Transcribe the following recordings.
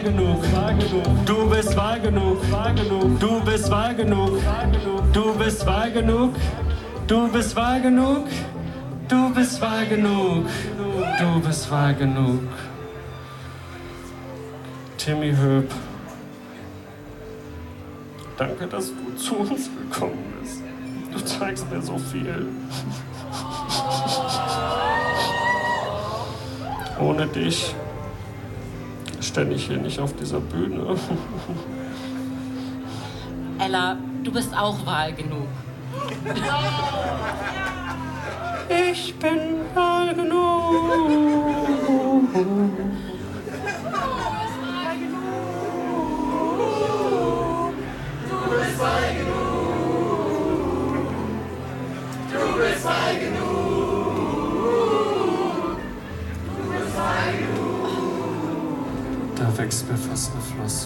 genug. Du bist wahr genug. Du bist wahr genug. Du bist wahr genug. Du bist wahr genug. Du bist wahr genug. Du bist wahr genug. Timmy Höp. Danke, dass du zu uns gekommen bist. Du zeigst mir so viel. Ohne dich stände ich hier nicht auf dieser Bühne. Ella, du bist auch wahl genug. Ich bin wahl genug. Da wächst mir fast eine Flosse.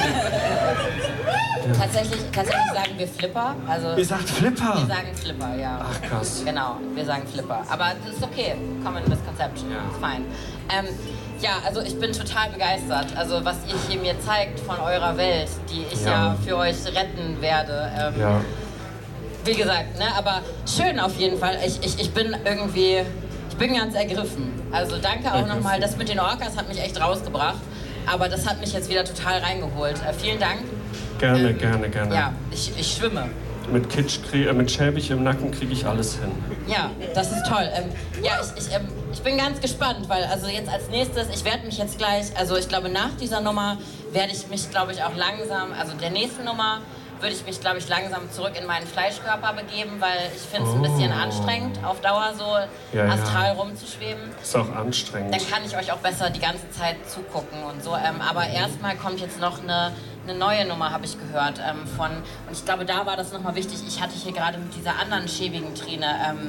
Tatsächlich sagen wir Flipper. Also Ihr sagt Flipper? Wir sagen Flipper, ja. Ach krass. Genau, wir sagen Flipper. Aber das ist okay. Common Misconception. Ja. Ist fein. Ja, also ich bin total begeistert. Also was ihr hier mir zeigt von eurer Welt, die ich ja für euch retten werde. Ja. Wie gesagt, ne, aber schön auf jeden Fall. Ich bin irgendwie, ich bin ganz ergriffen. Also danke auch nochmal, das mit den Orcas hat mich echt rausgebracht. Aber das hat mich jetzt wieder total reingeholt. Vielen Dank. Gerne, gerne, gerne. Ja, ich schwimme. Mit Kitsch, mit Schäbig im Nacken kriege ich alles hin. Ja, das ist toll. Ja, ich bin ganz gespannt, weil also jetzt als nächstes, ich werde mich jetzt gleich, also ich glaube nach dieser Nummer werde ich mich, glaube ich, auch langsam, also der nächsten Nummer würde ich mich, glaube ich, langsam zurück in meinen Fleischkörper begeben, weil ich finde es ein bisschen anstrengend, auf Dauer so astral rumzuschweben. Ist auch anstrengend. Dann kann ich euch auch besser die ganze Zeit zugucken und so. Aber erstmal kommt jetzt noch eine neue Nummer, habe ich gehört, und ich glaube, da war das nochmal wichtig, ich hatte hier gerade mit dieser anderen schäbigen Trine,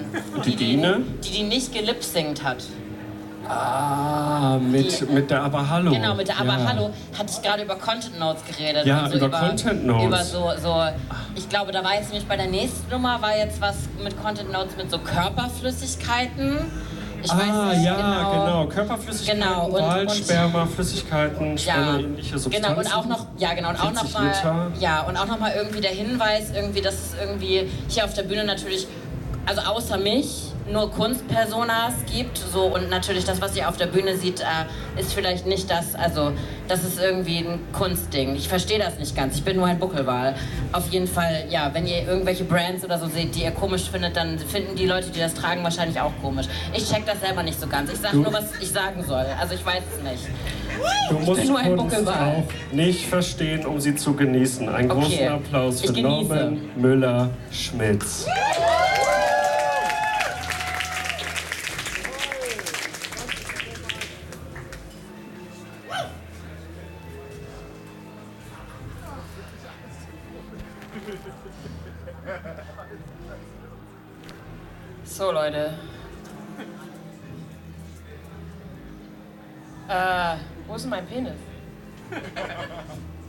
die nicht gelipsingt hat. Ah, mit der Aber Hallo. Genau, mit der Aber Hallo hatte ich gerade über Content Notes geredet. Ja, und so über Content Notes. Über so, ich glaube, da war jetzt nämlich bei der nächsten Nummer, war jetzt was mit Content Notes mit so Körperflüssigkeiten. Ich weiß nicht genau. Körperflüssigkeiten, und Sperma, Flüssigkeiten, ähnliche Substanzen. Genau, und auch noch, und auch noch mal irgendwie der Hinweis, irgendwie, dass es irgendwie hier auf der Bühne natürlich, also außer mich, nur Kunstpersonas gibt, so, und natürlich das, was ihr auf der Bühne sieht, ist vielleicht nicht das, also das ist irgendwie ein Kunstding. Ich verstehe das nicht ganz, ich bin nur ein Buckelwal. Auf jeden Fall, ja, wenn ihr irgendwelche Brands oder so seht, die ihr komisch findet, dann finden die Leute, die das tragen, wahrscheinlich auch komisch. Ich check das selber nicht so ganz, ich sag nur, was ich sagen soll, also ich weiß es nicht. Du musst Kunst auch nicht verstehen, um sie zu genießen. Einen großen Applaus für Norman Müller-Schmitz. So, Leute. Wo ist denn mein Penis?